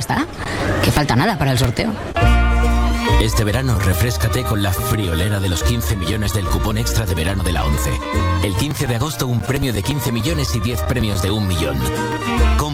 está. Que falta nada para el sorteo. Este verano, refréscate con la friolera de los 15 millones del cupón extra de verano de la ONCE. El 15 de agosto, un premio de 15 millones y 10 premios de 1 millón.